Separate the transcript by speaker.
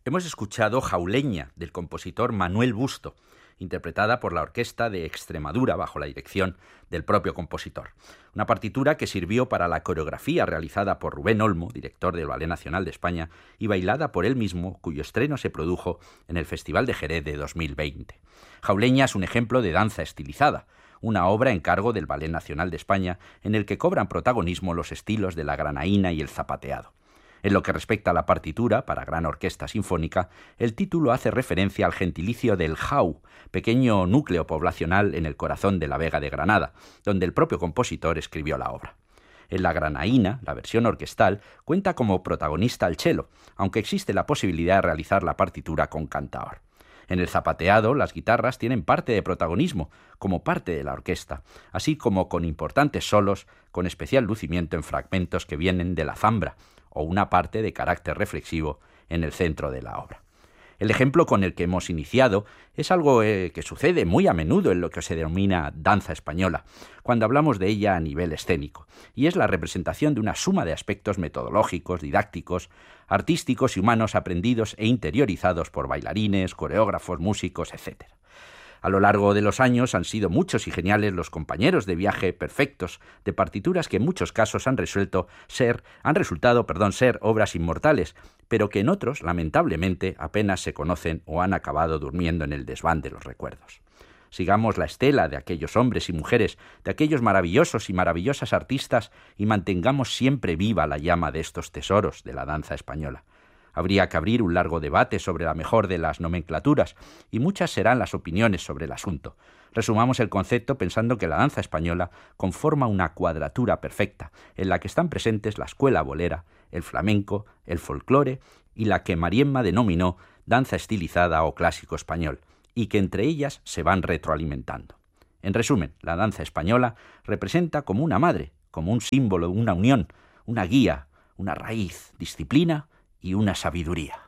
Speaker 1: Hemos escuchado Jauleña, del compositor Manuel Busto, interpretada por la Orquesta de Extremadura bajo la dirección del propio compositor. Una partitura que sirvió para la coreografía realizada por Rubén Olmo, director del Ballet Nacional de España, y bailada por él mismo, cuyo estreno se produjo en el Festival de Jerez de 2020. Jauleña es un ejemplo de danza estilizada, una obra en cargo del Ballet Nacional de España en el que cobran protagonismo los estilos de la granaína y el zapateado. En lo que respecta a la partitura, para gran orquesta sinfónica, el título hace referencia al gentilicio del Jau, pequeño núcleo poblacional en el corazón de la Vega de Granada, donde el propio compositor escribió la obra. En la granaína, la versión orquestal, cuenta como protagonista el cello, aunque existe la posibilidad de realizar la partitura con cantaor. En el zapateado, las guitarras tienen parte de protagonismo, como parte de la orquesta, así como con importantes solos, con especial lucimiento en fragmentos que vienen de la zambra, o una parte de carácter reflexivo en el centro de la obra. El ejemplo con el que hemos iniciado es algo que sucede muy a menudo en lo que se denomina danza española, cuando hablamos de ella a nivel escénico, y es la representación de una suma de aspectos metodológicos, didácticos, artísticos y humanos aprendidos e interiorizados por bailarines, coreógrafos, músicos, etc. A lo largo de los años han sido muchos y geniales los compañeros de viaje perfectos de partituras que en muchos casos han resultado ser obras inmortales, pero que en otros, lamentablemente, apenas se conocen o han acabado durmiendo en el desván de los recuerdos. Sigamos la estela de aquellos hombres y mujeres, de aquellos maravillosos y maravillosas artistas, y mantengamos siempre viva la llama de estos tesoros de la danza española. Habría que abrir un largo debate sobre la mejor de las nomenclaturas, y muchas serán las opiniones sobre el asunto. Resumamos el concepto pensando que la danza española conforma una cuadratura perfecta, en la que están presentes la escuela bolera, el flamenco, el folclore y la que Mariemma denominó danza estilizada o clásico español, y que entre ellas se van retroalimentando. En resumen, la danza española representa como una madre, como un símbolo, una unión, una guía, una raíz, disciplina y una sabiduría.